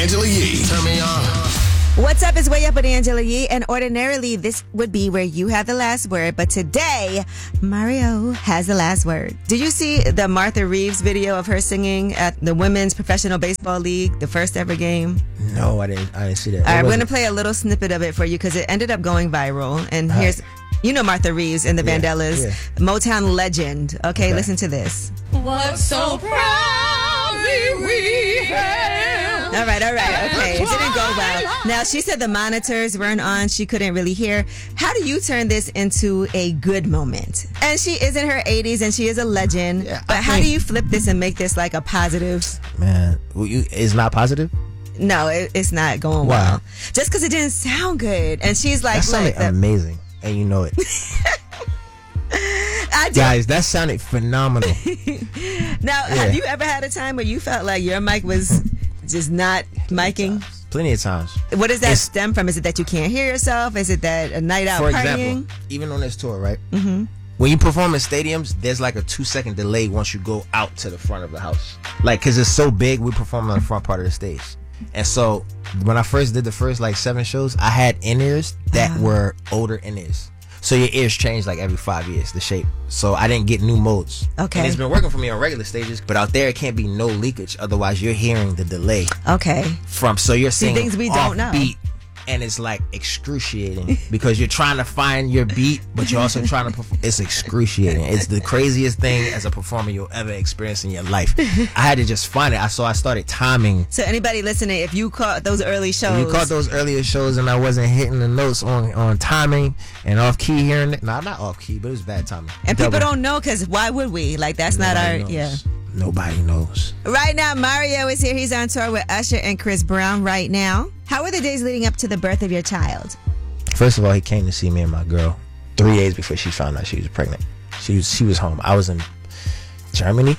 Angela Yee. Turn me on. What's up? It's Way Up with Angela Yee, and ordinarily this would be where you have the last word, but today Mario has the last word. Did you see the Martha Reeves video of her singing at the Women's Professional Baseball League, the first ever game? No, I didn't see that. All right, we're going to play a little snippet of it for you because it ended up going viral. And here's, you know Martha Reeves and the Vandellas, Motown legend. Okay, listen to this. What so proudly we hailed. All right. Okay, it didn't go well. Now, she said the monitors weren't on. She couldn't really hear. How do you turn this into a good moment? And she is in her 80s and she is a legend. Yeah, but how do you flip this and make this like a positive? Man, it's not positive? No, it's not going well. Just because it didn't sound good. And she's like... That sounded amazing. And you know it. Guys, that sounded phenomenal. Now, have you ever had a time where you felt like your mic was just not miking? Plenty of times. What does that stem from? Is it that you can't hear yourself? Is it that a night out partying? For example, even on this tour, right? Mm-hmm. When you perform in stadiums, there's like a 2-second delay once you go out to the front of the house. Like, because it's so big, we perform on the front part of the stage. And so, when I first did the first 7 shows, I had in-ears that were older in-ears. So your ears change like every 5 years, the shape. So I didn't get new modes. Okay. And it's been working for me on regular stages, but out there it can't be no leakage. Otherwise, you're hearing the delay. Okay. So you're seeing things we don't know. Beat, and it's like excruciating because you're trying to find your beat, but you're also trying to perform. It's excruciating. It's the craziest thing as a performer you'll ever experience in your life. I had to just find it. So I started timing. So anybody listening, if you caught those early shows, if you caught those earlier shows and I wasn't hitting the notes on timing and off key hearing it. No, not off key, but it was bad timing. And people don't know because why would we? Like that's Nobody not our knows. Nobody knows. Right now, Mario is here. He's on tour with Usher and Chris Brown right now. How were the days leading up to the birth of your child? First of all, he came to see me and my girl 3 days before she found out she was pregnant. She was home. I was in Germany,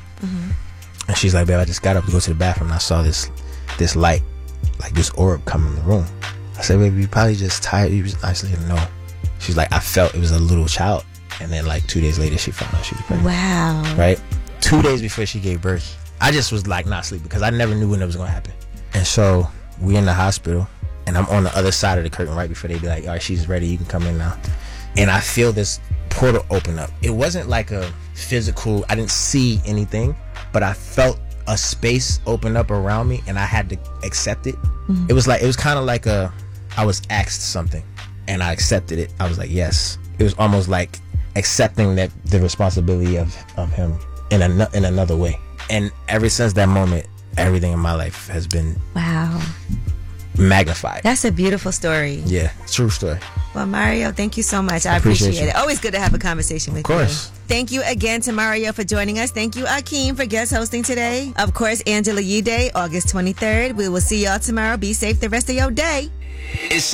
and she's like, "Babe, I just got up to go to the bathroom and I saw this light, like this orb come in the room." I said, "Baby, you probably just tired." I just let her know. She's like, "I felt it was a little child," and then 2 days later, she found out she was pregnant. Wow! Right, 2 days before she gave birth, I just was like not sleep because I never knew when it was gonna happen, and so. We in the hospital, and I'm on the other side of the curtain right before they be like, "All right, she's ready. You can come in now." And I feel this portal open up. It wasn't like a physical. I didn't see anything, but I felt a space open up around me, and I had to accept it. Mm-hmm. It was kind of like I was asked something, and I accepted it. I was like, yes. It was almost like accepting that the responsibility of him in another way. And ever since that moment, everything in my life has been magnified. That's a beautiful story. Yeah, true story. Well, Mario, thank you so much. I appreciate it. Always good to have a conversation with you. Of course. Thank you again to Mario for joining us. Thank you, Akeem, for guest hosting today. Of course, Angela Yee Day, August 23rd. We will see y'all tomorrow. Be safe the rest of your day.